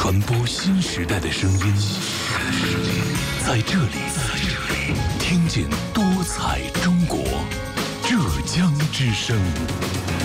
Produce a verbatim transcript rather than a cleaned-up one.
传播新时代的声音，在这里，听见多彩中国，浙江之声。